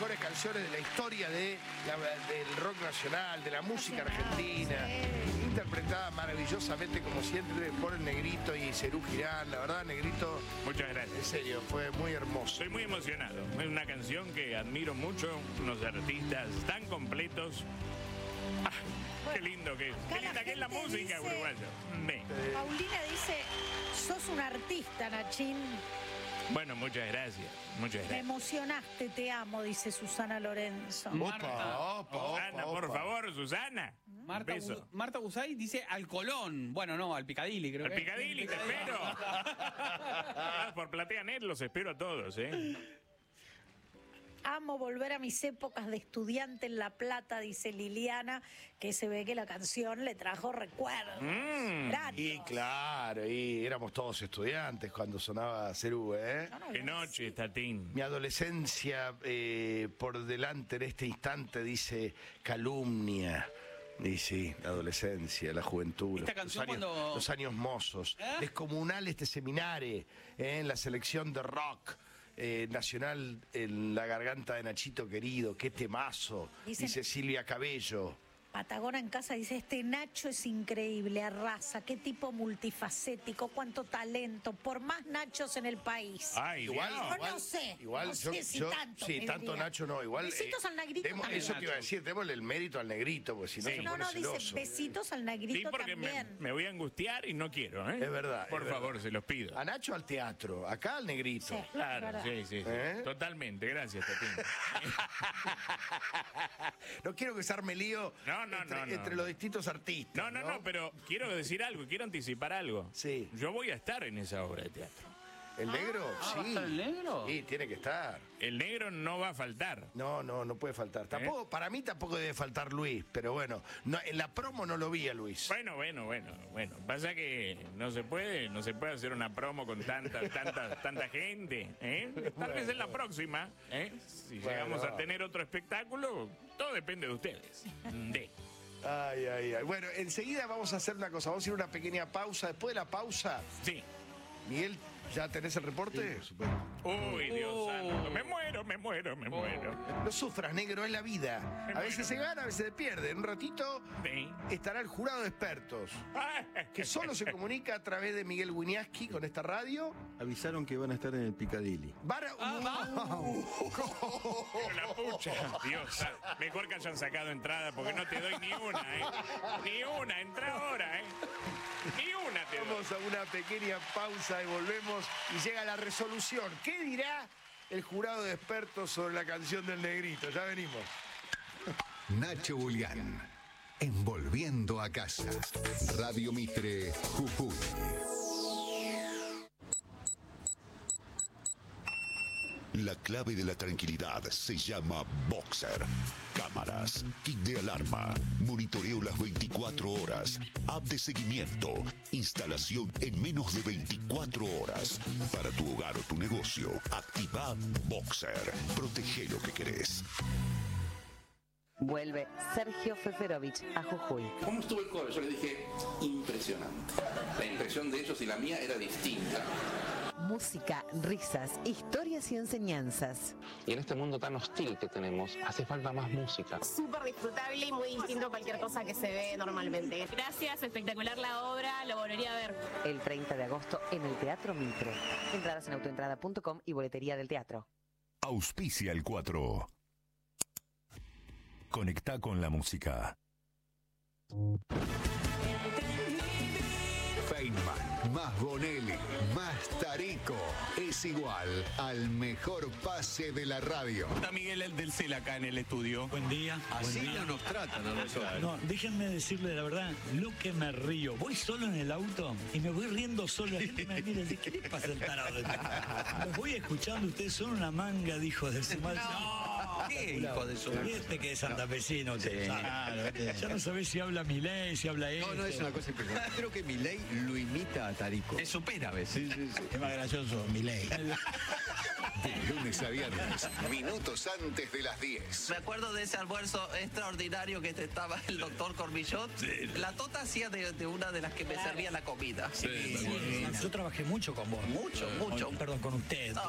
mejores canciones de la historia del rock nacional, de la música argentina, interpretada maravillosamente como siempre por el Negrito y Serú Girán. La verdad, Negrito, muchas gracias. En serio, fue muy hermoso. Estoy muy emocionado. Es una canción que admiro mucho, unos artistas tan completos. Ah, qué lindo que es. Qué linda que es la música uruguaya. Paulina dice, sos un artista, Nachín. Bueno, muchas gracias. Muchas gracias. Me emocionaste, te amo, dice Susana Lorenzo. Susana, por favor, Susana. Marta Busay dice al Colón. Bueno, no, al Picadilly, creo. Al Picadilly, te espero. Por PlateaNet los espero a todos, Amo volver a mis épocas de estudiante en La Plata, dice Liliana, que se ve que la canción le trajo recuerdos. Y claro, y éramos todos estudiantes cuando sonaba Serú, Qué noche, Tatín. Mi adolescencia por delante en este instante, dice Calumnia. Y sí, la adolescencia, la juventud, esta canción los años mozos. Descomunal este seminario en la selección de rock nacional en la garganta de Nachito querido. Qué temazo, dice Silvia Cabello. Patagona en casa dice, este Nacho es increíble, arrasa, qué tipo multifacético, cuánto talento, por más Nachos en el país. Igual, no sé, igual si tanto. Sí, tanto Nacho no, igual. Besitos al Negrito también. Eso te iba a decir, démosle el mérito al Negrito, porque si no se pone celoso. Dice besitos al Negrito porque también. Me voy a angustiar y no quiero, Es verdad. Por favor, se los pido. A Nacho al teatro, acá al Negrito. Sí, claro, sí. Totalmente, gracias, Tatín. No quiero que se arme lío entre los distintos artistas. No, pero quiero decir algo, quiero anticipar algo. Sí. Yo voy a estar en esa obra de teatro. ¿El negro? Sí. ¿El negro? Sí, tiene que estar. El negro no va a faltar. No puede faltar. Tampoco, para mí tampoco debe faltar Luis, pero bueno, en la promo no lo vi a Luis. Bueno. Pasa que no se puede hacer una promo con tanta gente. Tal vez en la próxima, si llegamos a tener otro espectáculo, todo depende de ustedes. Ay. Bueno, enseguida vamos a hacer una cosa, vamos a ir a una pequeña pausa. Después de la pausa, sí. Miguel, ¿ya tenés el reporte? Sí, por supuesto. Uy, Dios santo, me muero. No sufras, negro, es la vida. A veces se gana, a veces se pierde. En un ratito estará el jurado de expertos, que solo se comunica a través de Miguel Wiñaski con esta radio. Avisaron que van a estar en el Picadilly. La pucha, Dios, mejor que hayan sacado entrada porque no te doy ni una, Ni una, entra ahora, Ni una te doy. Vamos a una pequeña pausa y volvemos y llega la resolución. ¿Qué dirá el jurado de expertos sobre la canción del Negrito? Ya venimos. Nacho Julián, envolviendo a casa. Radio Mitre, Jujuy. La clave de la tranquilidad se llama Boxer. Cámaras, kit de alarma, monitoreo las 24 horas, app de seguimiento, instalación en menos de 24 horas. Para tu hogar o tu negocio, activa Boxer. Protege lo que querés. Vuelve Sergio Feferovich a Jujuy. ¿Cómo estuvo el coro? Yo les dije, impresionante. La impresión de ellos y la mía era distinta. Música, risas, historias y enseñanzas. Y en este mundo tan hostil que tenemos, hace falta más música. Súper disfrutable y muy distinto a cualquier cosa que se ve normalmente. Gracias, espectacular la obra, lo volvería a ver. El 30 de agosto en el Teatro Mitre. Entradas en autoentrada.com y boletería del teatro. Auspicia el 4. Conecta con la música. Feynman, más Bonelli, más Tarico, es igual al mejor pase de la radio. Está Miguel el del CEL acá en el estudio. Buen día. Así no nos tratan a nosotros. No, déjenme decirle la verdad, lo que me río. Voy solo en el auto y me voy riendo solo. La gente me mira y dice, ¿qué le pasa al tarado? Los voy escuchando, ustedes son una manga de hijos de su madre. No, ¿qué hijo de su madre? Este que es santafesino, ya no sabés si habla Milei, si habla él. No, es una cosa impresionante. Creo que Milei lo imita a Tarico. Te supera a veces. Sí. Es más gracioso, Milei. De lunes a viernes, minutos antes de las 10. Me acuerdo de ese almuerzo extraordinario que estaba el doctor Cormillot. Sí. La Tota hacía de una de las que me servía la comida. Sí. Yo trabajé mucho con vos. Mucho. Perdón, con usted.